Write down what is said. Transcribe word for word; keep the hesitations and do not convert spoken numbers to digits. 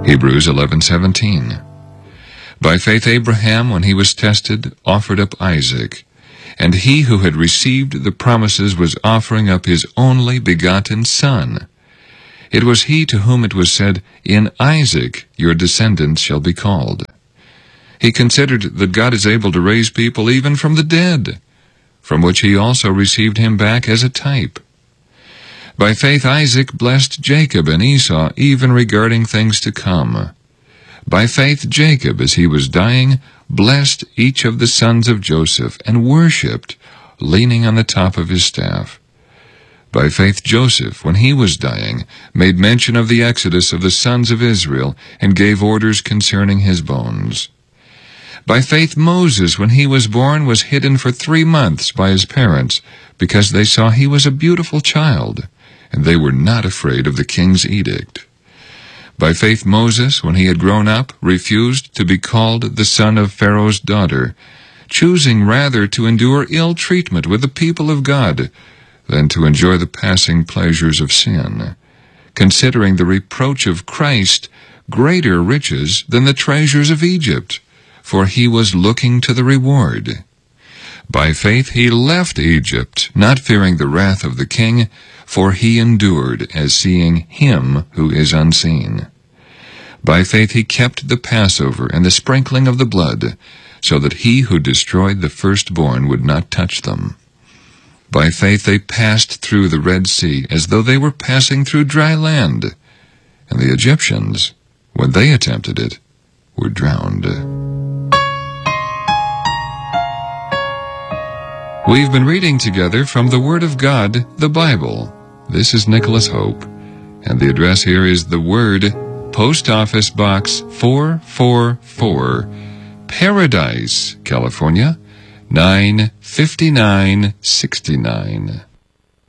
Hebrews eleven seventeen. By faith Abraham, when he was tested, offered up Isaac, and he who had received the promises was offering up his only begotten son. It was he to whom it was said, "In Isaac your descendants shall be called." He considered that God is able to raise people even from the dead, from which he also received him back as a type. By faith Isaac blessed Jacob and Esau, even regarding things to come. By faith Jacob, as he was dying, blessed each of the sons of Joseph, and worshipped, leaning on the top of his staff. By faith Joseph, when he was dying, made mention of the exodus of the sons of Israel, and gave orders concerning his bones. By faith Moses, when he was born, was hidden for three months by his parents, because they saw he was a beautiful child, and they were not afraid of the king's edict. By faith Moses, when he had grown up, refused to be called the son of Pharaoh's daughter, choosing rather to endure ill treatment with the people of God than to enjoy the passing pleasures of sin, considering the reproach of Christ greater riches than the treasures of Egypt, for he was looking to the reward. By faith he left Egypt, not fearing the wrath of the king, for he endured as seeing him who is unseen. By faith he kept the Passover and the sprinkling of the blood, so that he who destroyed the firstborn would not touch them. By faith they passed through the Red Sea as though they were passing through dry land, and the Egyptians, when they attempted it, were drowned. We've been reading together from the Word of God, the Bible. This is Nicholas Hope, and the address here is The Word, Post Office Box four four four, Paradise, California, nine fifty-nine sixty-nine.